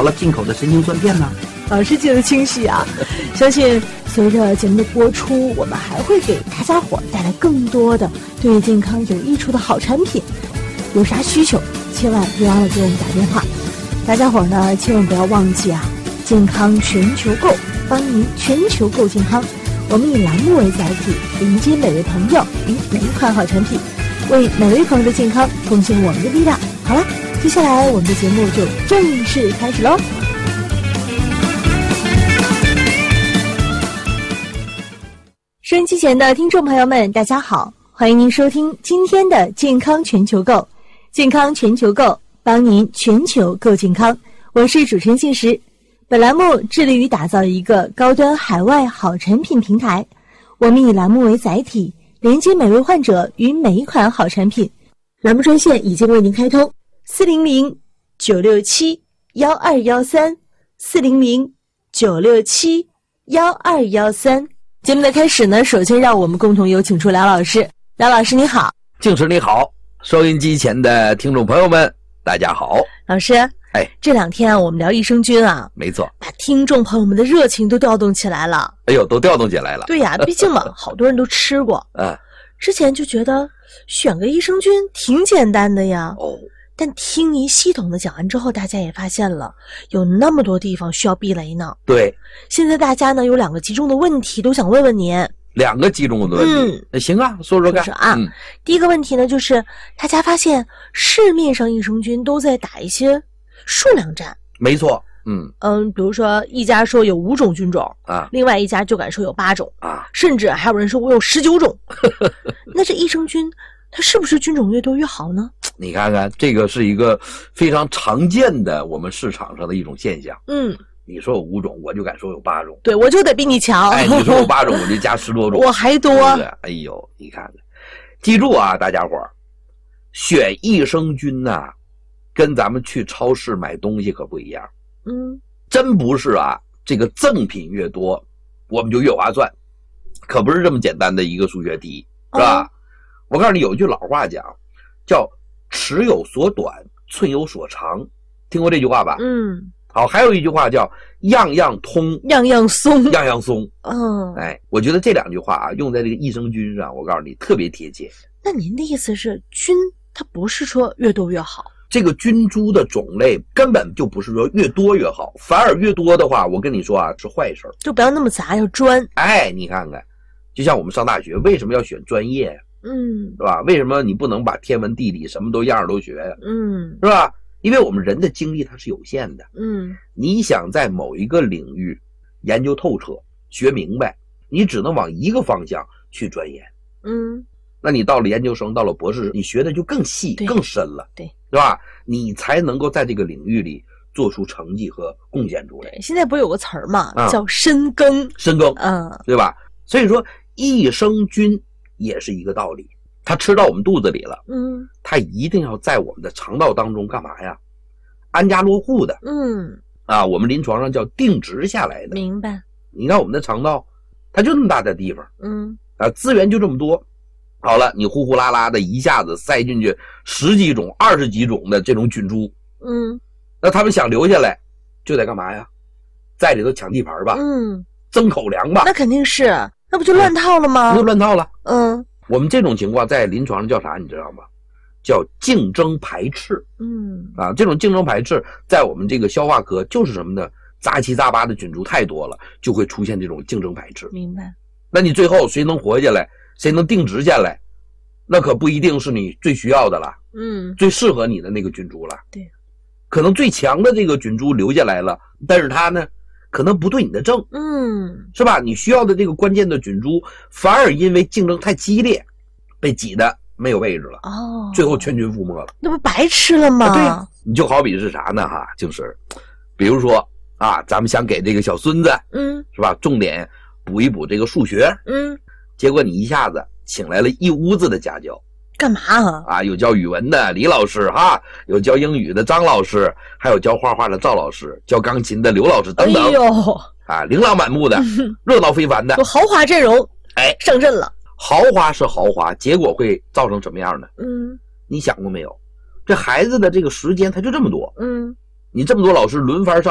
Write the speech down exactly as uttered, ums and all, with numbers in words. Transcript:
了进口的神经酸片呢？ 老师记得清晰啊！相信随着节目的播出，我们还会给大家伙带来更多的对健康有益处的好产品。有啥需求，千万别忘了给我们打电话。大家伙呢，千万不要忘记啊！健康全球购，帮您全球购健康。我们以栏目为载体，迎接每位朋友与每一款好产品，为每位朋友的健康贡献我们的力量。好了，接下来我们的节目就正式开始喽。收音机前的听众朋友们，大家好，欢迎您收听今天的健康全球购。健康全球购，帮您全球购健康。我是主持人信实。本栏目致力于打造一个高端海外好产品平台。我们以栏目为载体，连接每位患者与每一款好产品。栏目专线已经为您开通：四零零九六七幺二幺三，四零零九六七幺二幺三。节目的开始呢，首先让我们共同有请出梁老师。梁老师你好。 静池你好，收音机前的听众朋友们大家好。 老师， 哎， 这两天啊我们聊益生菌啊， 没错， 把听众朋友们的热情都调动起来了。 哎呦，都调动起来了。 对呀，毕竟嘛好多人都吃过。 嗯， 之前就觉得选个益生菌挺简单的呀。 哦， 但听您系统的讲完之后，大家也发现了有那么多地方需要避雷呢。 对， 现在大家呢有两个集中的问题都想问问您。 两个集中的问题。嗯，那行啊，说说看。 说说啊、 嗯， 第一个问题呢，就是大家发现市面上益生菌都在打一些数量战。 没错。嗯嗯，比如说一家说有五种菌种啊， 另外一家就敢说有八种啊， 甚至还有人说我有十九种。那这益生菌它是不是菌种越多越好呢？ 你看看，这个是一个非常常见的我们市场上的一种现象。 嗯， 你说有五种，我就敢说有八种。 对，我就得比你强。 哎，你说有八种，我就加十多种， 我还多。 对不对？哎呦，你看看，记住啊，大家伙儿，选益生菌呐、啊，跟咱们去超市买东西可不一样。 嗯， 真不是啊，这个赠品越多，我们就越划算，可不是这么简单的一个数学题，是吧？哦，我告诉你，有一句老话讲，叫尺有所短，寸有所长，听过这句话吧？ 嗯。 好，还有一句话叫样样通， 样样松， 样样松。 嗯， 哎，我觉得这两句话啊，用在这个益生菌上，我告诉你特别贴切。 那您的意思是，菌它不是说越多越好？ 这个菌株的种类根本就不是说越多越好，反而越多的话，我跟你说啊，是坏事。 就不要那么杂，要专。 哎，你看看，就像我们上大学，为什么要选专业呀？ 嗯， 是吧？为什么你不能把天文地理什么都样样都学呀？ 嗯， 是吧？因为我们人的精力它是有限的。 嗯， 你想在某一个领域研究透彻、学明白，你只能往一个方向去钻研。 嗯， 那你到了研究生，到了博士，你学的就更细、更深了， 对， 是吧？你才能够在这个领域里做出成绩和贡献出来。 现在不是有个词儿嘛， 啊、 叫深耕， 深耕， 嗯， 对吧？所以说，益生菌也是一个道理。它吃到我们肚子里了， 嗯， 它一定要在我们的肠道当中干嘛呀？安家落户的， 嗯， 啊，我们临床上叫定植下来的。 明白。 你看我们的肠道，它就那么大的地方， 嗯， 啊，资源就这么多。好了，你呼呼啦啦的一下子塞进去十几种、二十几种的这种菌株， 嗯， 那他们想留下来，就得干嘛呀？在里头抢地盘吧， 嗯， 争口粮吧。 那肯定是，那不就乱套了吗？ 那就乱套了。 嗯。 我们这种情况在临床上叫啥你知道吗？叫竞争排斥。 嗯， 啊，这种竞争排斥在我们这个消化科就是什么呢？杂七杂八的菌株太多了，就会出现这种竞争排斥。 明白。 那你最后谁能活下来，谁能定植下来，那可不一定是你最需要的了， 嗯， 最适合你的那个菌株了。 对， 可能最强的这个菌株留下来了，但是它呢可能不对你的症， 嗯， 是吧？你需要的这个关键的菌株反而因为竞争太激烈被挤得没有位置了， 哦， 最后全军覆没了。 那不白吃了吗？ 啊对呀，你就好比是啥呢哈，就是比如说啊，咱们想给这个小孙子， 嗯， 是吧，重点补一补这个数学， 嗯， 结果你一下子请来了一屋子的家教， 干嘛啊？ 啊，有教语文的李老师哈，有教英语的张老师，还有教画画的赵老师，教钢琴的刘老师等等， 哎呦， 啊，琳琅满目的，热闹非凡的， 有豪华阵容， 哎， 上阵了。 豪华是豪华，结果会造成什么样呢？ 嗯， 你想过没有？这孩子的这个时间他就这么多， 嗯， 你这么多老师轮番上